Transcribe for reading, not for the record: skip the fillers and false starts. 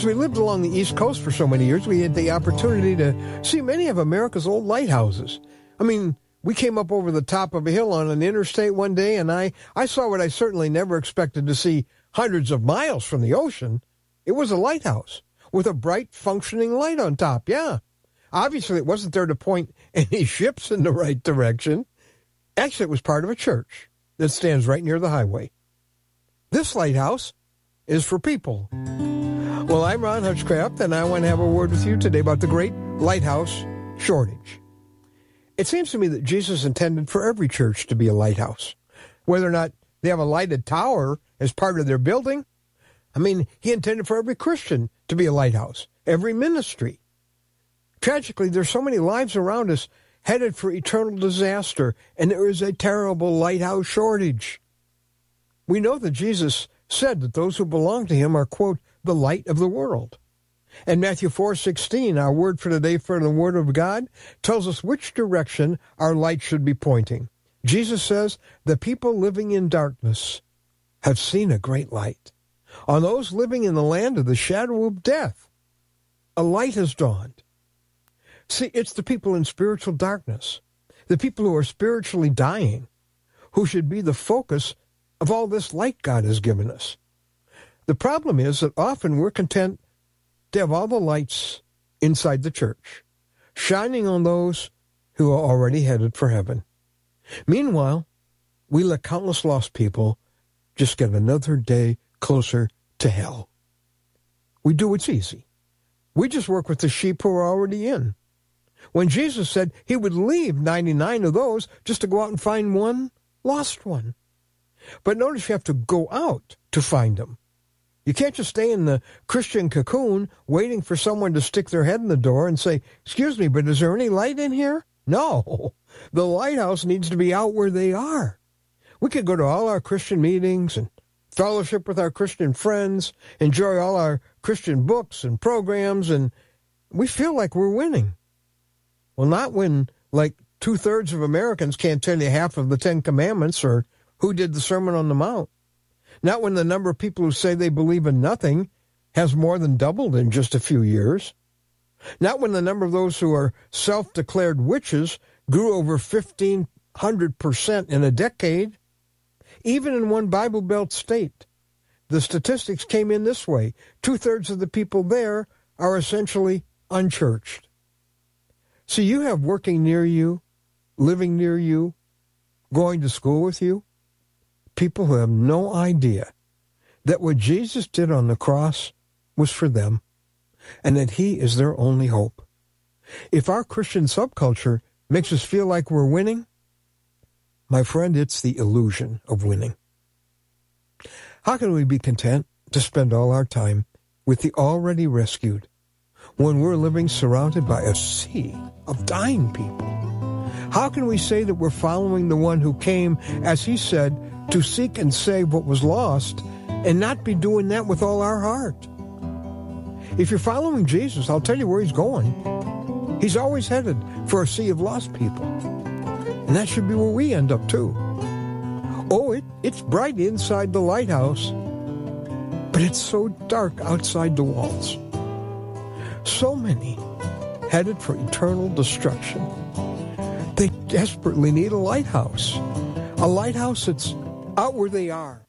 we lived along the East Coast for so many years, we had the opportunity to see many of America's old lighthouses. I mean, we came up over the top of a hill on an interstate one day, and I saw what I certainly never expected to see hundreds of miles from the ocean. It was a lighthouse with a bright, functioning light on top, yeah. Obviously, it wasn't there to point any ships in the right direction. Actually, it was part of a church that stands right near the highway. This lighthouse is for people. Well, I'm Ron Hutchcraft, and I want to have a word with you today about the great lighthouse shortage. It seems to me that Jesus intended for every church to be a lighthouse. Whether or not they have a lighted tower as part of their building, I mean, he intended for every Christian to be a lighthouse, every ministry. Tragically, there's so many lives around us headed for eternal disaster, and there is a terrible lighthouse shortage. We know that Jesus said that those who belong to him are, quote, the light of the world. And Matthew 4:16, our word for today for the Word of God, tells us which direction our light should be pointing. Jesus says, the people living in darkness have seen a great light. On those living in the land of the shadow of death, a light has dawned. See, it's the people in spiritual darkness, the people who are spiritually dying, who should be the focus of all this light God has given us. The problem is that often we're content to have all the lights inside the church, shining on those who are already headed for heaven. Meanwhile, we let countless lost people just get another day closer to hell. We do what's easy. We just work with the sheep who are already in. When Jesus said he would leave 99 of those just to go out and find one lost one. But notice you have to go out to find them. You can't just stay in the Christian cocoon waiting for someone to stick their head in the door and say, excuse me, but is there any light in here? No, the lighthouse needs to be out where they are. We could go to all our Christian meetings and fellowship with our Christian friends, enjoy all our Christian books and programs, and we feel like we're winning. Well, not when, like, 2/3 of Americans can't tell you half of the 10 Commandments or who did the Sermon on the Mount. Not when the number of people who say they believe in nothing has more than doubled in just a few years. Not when the number of those who are self-declared witches grew over 1,500% in a decade. Even in one Bible Belt state, the statistics came in this way. 2/3 of the people there are essentially unchurched. So you have working near you, living near you, going to school with you, people who have no idea that what Jesus did on the cross was for them, and that he is their only hope. If our Christian subculture makes us feel like we're winning, my friend, it's the illusion of winning. How can we be content to spend all our time with the already rescued when we're living surrounded by a sea of dying people? How can we say that we're following the one who came, as he said, to seek and save what was lost, and not be doing that with all our heart? If you're following Jesus, I'll tell you where he's going. He's always headed for a sea of lost people. And that should be where we end up too. Oh, it's bright inside the lighthouse, but it's so dark outside the walls. So many headed for eternal destruction. They desperately need a lighthouse that's out where they are.